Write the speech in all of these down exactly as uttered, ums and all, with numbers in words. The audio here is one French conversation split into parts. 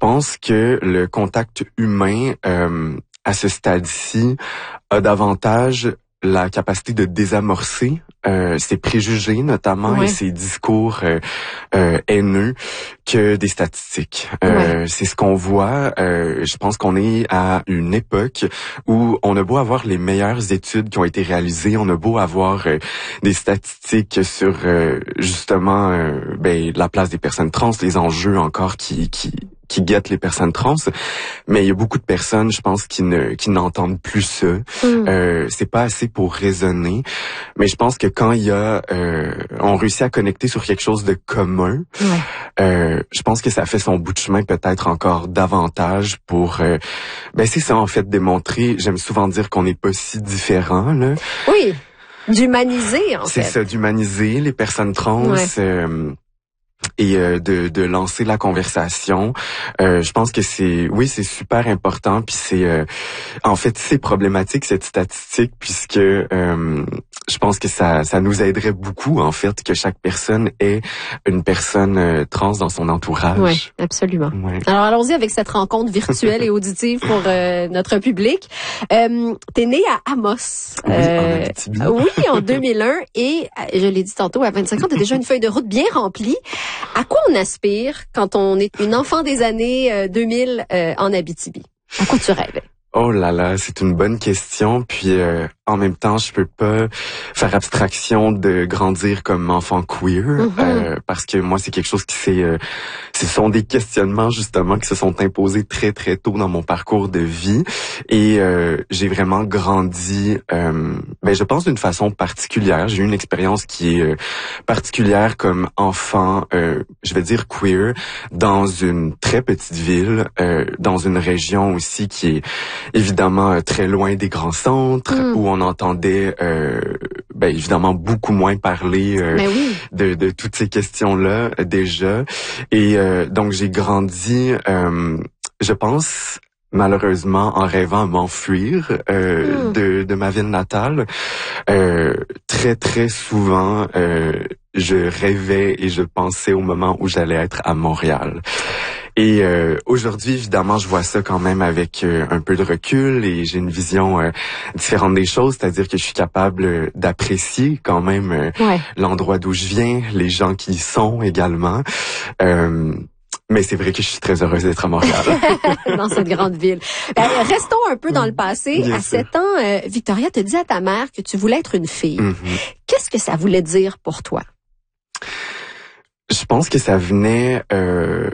pense que le contact humain, euh, à ce stade-ci, a davantage la capacité de désamorcer euh, ses préjugés notamment ouais. et ses discours euh, euh, haineux que des statistiques. Euh, ouais. C'est ce qu'on voit. Euh, je pense qu'on est à une époque où on a beau avoir les meilleures études qui ont été réalisées, on a beau avoir euh, des statistiques sur euh, justement euh, ben, la place des personnes trans, les enjeux encore qui qui qui guettent les personnes trans, mais il y a beaucoup de personnes, je pense, qui ne qui n'entendent plus ça. Mm. Euh, c'est pas assez pour raisonner, mais je pense que quand il y a, euh, on réussit à connecter sur quelque chose de commun, ouais. euh, je pense que ça fait son bout de chemin peut-être encore davantage pour, euh, ben c'est ça en fait démontrer. J'aime souvent dire qu'on n'est pas si différents là. Oui, d'humaniser en c'est fait. C'est ça, d'humaniser les personnes trans. Ouais. Euh, et euh, de de lancer la conversation. Euh, je pense que c'est oui, c'est super important puis c'est euh, en fait c'est problématique cette statistique puisque euh, je pense que ça ça nous aiderait beaucoup en fait que chaque personne ait une personne euh, trans dans son entourage. Oui, absolument. Ouais. Alors allons-y avec cette rencontre virtuelle et auditive pour euh, notre public. Euh, t'es né à Amos. Oui, euh, en Abitibi. Oui, en deux mille un et je l'ai dit tantôt à vingt-cinq ans, t'as déjà une feuille de route bien remplie. À quoi on aspire quand on est une enfant des années euh, deux mille euh, en Abitibi? À quoi tu rêves? Oh là là, c'est une bonne question. Puis euh, en même temps, je peux pas faire abstraction de grandir comme enfant queer mm-hmm. euh, parce que moi, c'est quelque chose qui s'est, euh, ce sont des questionnements justement qui se sont imposés très très tôt dans mon parcours de vie et euh, j'ai vraiment grandi. Euh, ben, je pense d'une façon particulière. J'ai eu une expérience qui est euh, particulière comme enfant, euh, je vais dire queer, dans une très petite ville, euh, dans une région aussi qui est évidemment euh, très loin des grands centres mm. où on entendait euh, ben évidemment beaucoup moins parler euh, oui. de, de toutes ces questions-là euh, déjà et euh, donc j'ai grandi euh, je pense malheureusement en rêvant à m'enfuir euh, mm. de, de ma ville natale. Euh, très très souvent euh, je rêvais et je pensais au moment où j'allais être à Montréal. Et euh, aujourd'hui, évidemment, je vois ça quand même avec euh, un peu de recul et j'ai une vision euh, différente des choses, c'est-à-dire que je suis capable euh, d'apprécier quand même euh, ouais. l'endroit d'où je viens, les gens qui y sont également. Euh, mais c'est vrai que je suis très heureuse d'être à Montréal. Dans cette grande ville. Ben, restons un peu dans le passé. Bien à sûr. sept ans, euh, Victoria te dit à ta mère que tu voulais être une fille. Mm-hmm. Qu'est-ce que ça voulait dire pour toi? Je pense que ça venait... Euh,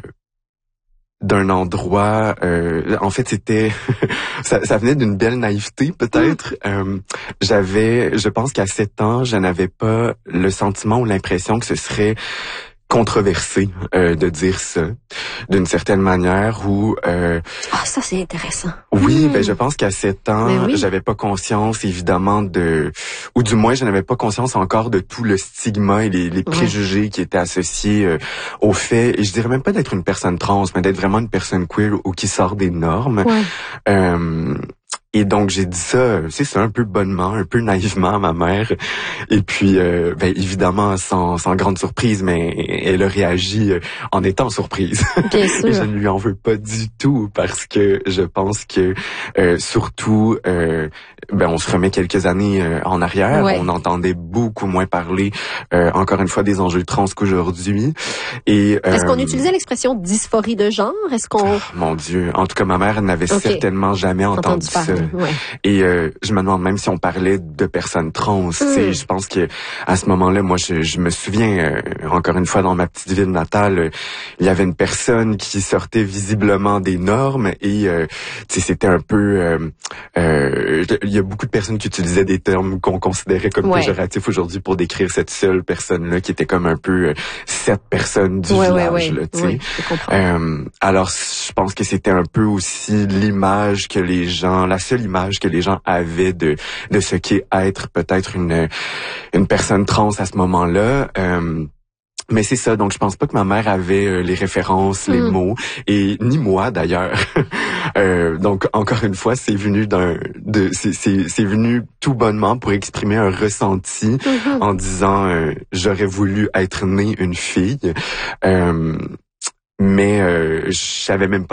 d'un endroit, euh, en fait c'était, ça, ça venait d'une belle naïveté peut-être. Mm. Euh, j'avais, je pense qu'à sept ans, je n'avais pas le sentiment ou l'impression que ce serait controversé euh, de dire ça d'une certaine manière ou euh, ah ça c'est intéressant. Oui, mmh. ben je pense qu'à sept ans, oui. j'avais pas conscience évidemment de ou du moins je n'avais pas conscience encore de tout le stigma et les, les préjugés ouais. qui étaient associés euh, au fait et je dirais même pas d'être une personne trans mais d'être vraiment une personne queer ou qui sort des normes. Ouais. Euh, Et donc j'ai dit ça, c'est ça un peu bonnement, un peu naïvement à ma mère. Et puis euh, ben évidemment sans sans grande surprise, mais elle a réagi en étant surprise. Bien sûr. Et je ne lui en veux pas du tout parce que je pense que euh, surtout euh, ben on se remet quelques années euh, en arrière, ouais. on entendait beaucoup moins parler euh, encore une fois des enjeux trans qu'aujourd'hui. Et euh, est-ce qu'on utilisait l'expression dysphorie de genre? Est-ce qu'on oh, mon Dieu, en tout cas ma mère n'avait okay. certainement jamais entendu, entendu ça. Ouais. Et euh, je me demande même si on parlait de personnes trans. Mm. Je pense que à ce moment-là, moi, je, je me souviens euh, encore une fois dans ma petite ville natale, euh, il y avait une personne qui sortait visiblement des normes et euh, c'était un peu. Euh, euh, il y a beaucoup de personnes qui utilisaient des termes qu'on considérait comme ouais. péjoratifs aujourd'hui pour décrire cette seule personne-là qui était comme un peu euh, cette personne du ouais, village. Ouais, là, oui, je comprends. Euh, alors, je pense que c'était un peu aussi l'image que les gens, la seule image que les gens avaient de de ce qu'est être peut-être une une personne trans à ce moment-là. Euh, mais c'est ça, donc je pense pas que ma mère avait euh, les références, les mm. mots, et ni moi d'ailleurs. euh, donc encore une fois, c'est venu d'un, de, c'est c'est c'est venu tout bonnement pour exprimer un ressenti mm-hmm. en disant euh, j'aurais voulu être née une fille, euh, mais euh, je savais même pas.